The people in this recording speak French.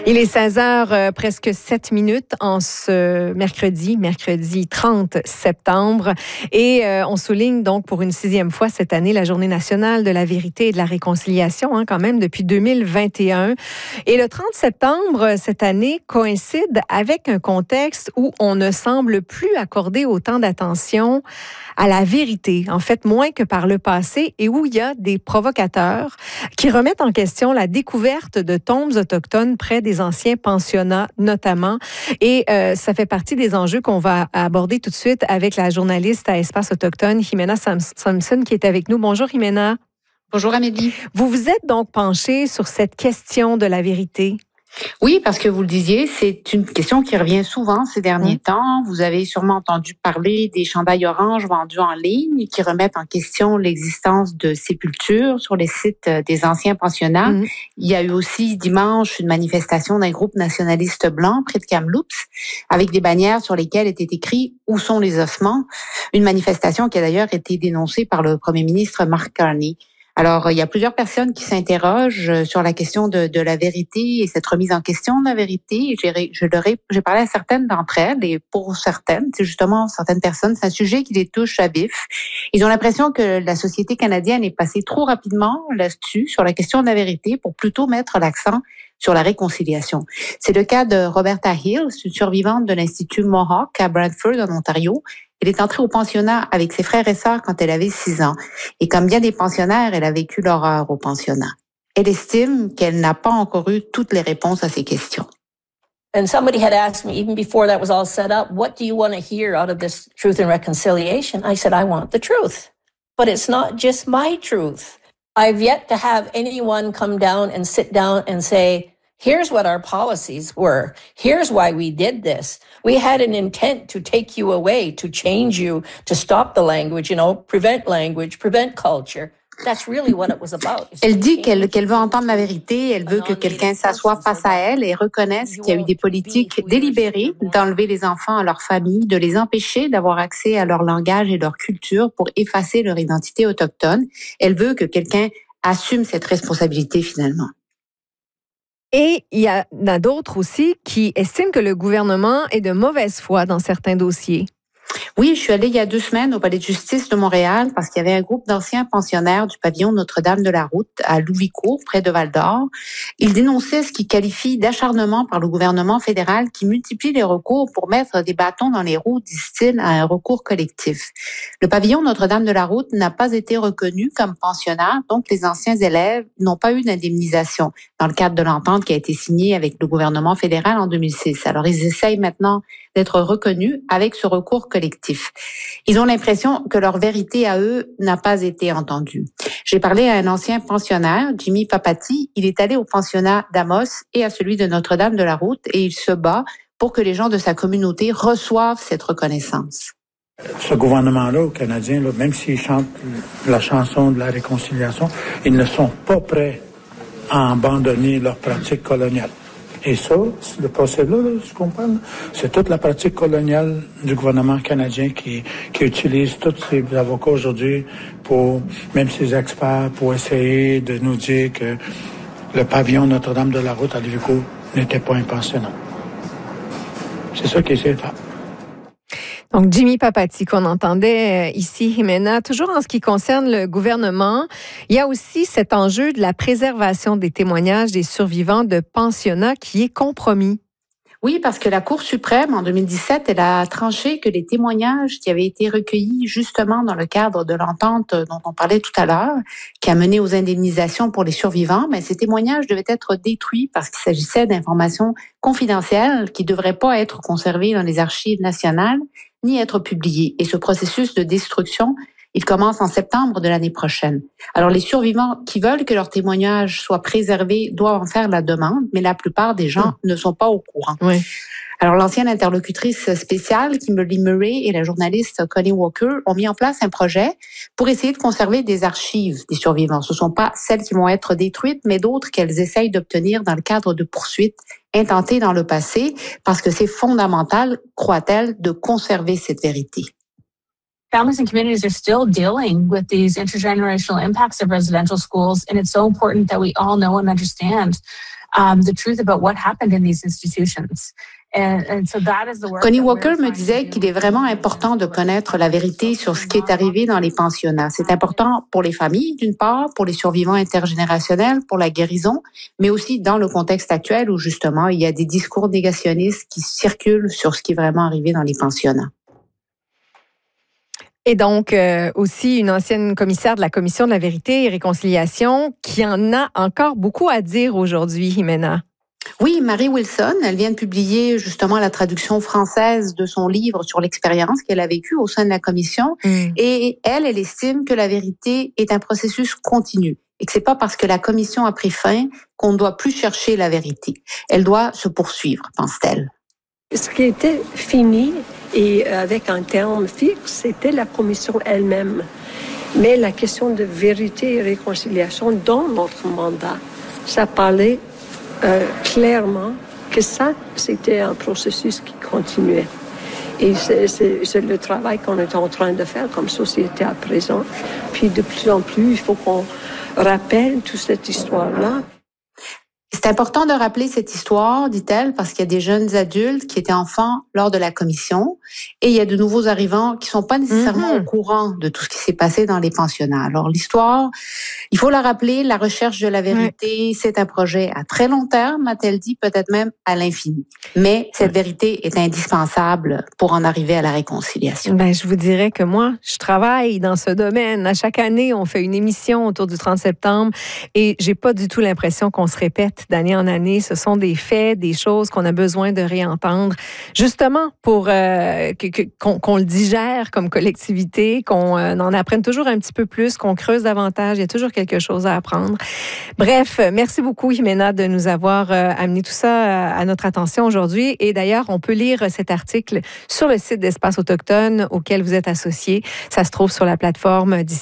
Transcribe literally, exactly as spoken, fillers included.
Il est seize heures, euh, presque sept minutes en ce mercredi, mercredi trente septembre. Et euh, on souligne donc pour une sixième fois cette année la Journée nationale de la vérité et de la réconciliation, hein, quand même, depuis deux mille vingt et un. Et le trente septembre, cette année, coïncide avec un contexte où on ne semble plus accorder autant d'attention à la vérité, en fait, moins que par le passé, et où il y a des provocateurs qui remettent en question la découverte de tombes autochtones près des anciens pensionnats, notamment. Et euh, ça fait partie des enjeux qu'on va aborder tout de suite avec la journaliste à Espace Autochtone, Jimena Sampson, qui est avec nous. Bonjour, Jimena. Bonjour, Amélie. Vous vous êtes donc penchée sur cette question de la vérité. Oui, parce que vous le disiez, c'est une question qui revient souvent ces derniers mmh. temps. Vous avez sûrement entendu parler des chandails oranges vendus en ligne qui remettent en question l'existence de sépultures sur les sites des anciens pensionnats. Mmh. Il y a eu aussi dimanche une manifestation d'un groupe nationaliste blanc près de Kamloops avec des bannières sur lesquelles était écrit « Où sont les ossements ?» Une manifestation qui a d'ailleurs été dénoncée par le premier ministre Mark Carney. Alors, il y a plusieurs personnes qui s'interrogent sur la question de, de la vérité et cette remise en question de la vérité. J'ai, je leur ai, j'ai parlé à certaines d'entre elles et pour certaines, c'est justement certaines personnes, c'est un sujet qui les touche à vif. Ils ont l'impression que la société canadienne est passée trop rapidement là-dessus, sur la question de la vérité, pour plutôt mettre l'accent sur la réconciliation. C'est le cas de Roberta Hill, une survivante de l'Institut Mohawk à Brantford, en Ontario. Elle est entrée au pensionnat avec ses frères et sœurs quand elle avait six ans. Et comme bien des pensionnaires, elle a vécu l'horreur au pensionnat. Elle estime qu'elle n'a pas encore eu toutes les réponses à ces questions. And somebody had asked me, even before that was all set up, what do you want to hear out of this Truth and Reconciliation? I said, I want the truth. But it's not just my truth. I've yet to have anyone come down and sit down and say, here's what our policies were. Here's why we did this. We had an intent to take you away, to change you, to stop the language, you know, prevent language, prevent culture. That's really what it was about. Elle dit qu'elle, qu'elle veut entendre la vérité, elle veut que quelqu'un s'assoie face à elle et reconnaisse qu'il y a eu des politiques délibérées d'enlever les enfants à leur famille, de les empêcher d'avoir accès à leur langage et leur culture pour effacer leur identité autochtone. Elle veut que quelqu'un assume cette responsabilité finalement. Et il y en a d'autres aussi qui estiment que le gouvernement est de mauvaise foi dans certains dossiers. Oui, je suis allée il y a deux semaines au Palais de justice de Montréal parce qu'il y avait un groupe d'anciens pensionnaires du pavillon Notre-Dame-de-la-Route à Louvicourt, près de Val-d'Or. Ils dénonçaient ce qu'ils qualifient d'acharnement par le gouvernement fédéral qui multiplie les recours pour mettre des bâtons dans les roues, disent-ils, à un recours collectif. Le pavillon Notre-Dame-de-la-Route n'a pas été reconnu comme pensionnat, donc les anciens élèves n'ont pas eu d'indemnisation dans le cadre de l'entente qui a été signée avec le gouvernement fédéral en deux mille six. Alors, ils essayent maintenant d'être reconnus avec ce recours collectif. Ils ont l'impression que leur vérité à eux n'a pas été entendue. J'ai parlé à un ancien pensionnaire, Jimmy Papati. Il est allé au pensionnat d'Amos et à celui de Notre-Dame-de-la-Route et il se bat pour que les gens de sa communauté reçoivent cette reconnaissance. Ce gouvernement-là, au Canadien, là, même s'ils chantent la chanson de la réconciliation, ils ne sont pas prêts à abandonner leurs pratiques coloniales. Et ça, le procès-là, là, ce qu'on parle, c'est toute la pratique coloniale du gouvernement canadien qui, qui utilise tous ces avocats aujourd'hui pour, même ces experts, pour essayer de nous dire que le pavillon Notre-Dame-de-la-Route à Louvicourt n'était pas un pensionnat. C'est ça qu'ils essaient de faire. Donc, Jimmy Papati, qu'on entendait ici, Jimena. Toujours en ce qui concerne le gouvernement, il y a aussi cet enjeu de la préservation des témoignages des survivants de pensionnats qui est compromis. Oui, parce que la Cour suprême, en deux mille dix-sept, elle a tranché que les témoignages qui avaient été recueillis justement dans le cadre de l'entente dont on parlait tout à l'heure, qui a mené aux indemnisations pour les survivants, mais ces témoignages devaient être détruits parce qu'il s'agissait d'informations confidentielles qui ne devraient pas être conservées dans les archives nationales ni être publiées. Et ce processus de destruction, il commence en septembre de l'année prochaine. Alors, les survivants qui veulent que leurs témoignages soient préservés doivent en faire la demande, mais la plupart des gens mmh. ne sont pas au courant. Oui. Alors, l'ancienne interlocutrice spéciale, Kimberly Murray, et la journaliste Connie Walker ont mis en place un projet pour essayer de conserver des archives des survivants. Ce ne sont pas celles qui vont être détruites, mais d'autres qu'elles essayent d'obtenir dans le cadre de poursuites intentées dans le passé, parce que c'est fondamental, croit-elle, de conserver cette vérité. Families and communities are still dealing with these intergenerational impacts of residential schools, and it's so important that we all know and understand um, the truth about what happened in these institutions. Connie Walker me disait qu'il est vraiment important de connaître la vérité sur ce qui est arrivé dans les pensionnats. C'est important pour les familles, d'une part, pour les survivants intergénérationnels, pour la guérison, mais aussi dans le contexte actuel où justement il y a des discours négationnistes qui circulent sur ce qui est vraiment arrivé dans les pensionnats. Et donc, euh, aussi une ancienne commissaire de la Commission de la vérité et réconciliation qui en a encore beaucoup à dire aujourd'hui, Jimena. Oui, Marie Wilson, elle vient de publier justement la traduction française de son livre sur l'expérience qu'elle a vécue au sein de la commission. Mm. Et elle, elle estime que la vérité est un processus continu et que c'est pas parce que la commission a pris fin qu'on ne doit plus chercher la vérité. Elle doit se poursuivre, pense-t-elle. Ce qui était fini et avec un terme fixe, c'était la commission elle-même. Mais la question de vérité et réconciliation dans notre mandat, ça parlait Euh, clairement que ça, c'était un processus qui continuait. Et c'est, c'est, c'est le travail qu'on est en train de faire comme société à présent. Puis de plus en plus, il faut qu'on rappelle toute cette histoire-là. C'est important de rappeler cette histoire, dit-elle, parce qu'il y a des jeunes adultes qui étaient enfants lors de la commission et il y a de nouveaux arrivants qui sont pas nécessairement mm-hmm. au courant de tout ce qui s'est passé dans les pensionnats. Alors l'histoire, il faut la rappeler, la recherche de la vérité, ouais. c'est un projet à très long terme, a-t-elle dit, peut-être même à l'infini. Mais cette ouais. vérité est indispensable pour en arriver à la réconciliation. Ben, je vous dirais que moi, je travaille dans ce domaine. À chaque année, on fait une émission autour du trente septembre et j'ai pas du tout l'impression qu'on se répète d'année en année. Ce sont des faits, des choses qu'on a besoin de réentendre, justement pour euh, que, que, qu'on, qu'on le digère comme collectivité, qu'on euh, en apprenne toujours un petit peu plus, qu'on creuse davantage. Il y a toujours quelque chose à apprendre. Bref, merci beaucoup, Jimena, de nous avoir euh, amené tout ça à, à notre attention aujourd'hui. Et d'ailleurs, on peut lire cet article sur le site d'Espace Autochtone auquel vous êtes associé. Ça se trouve sur la plateforme d'ici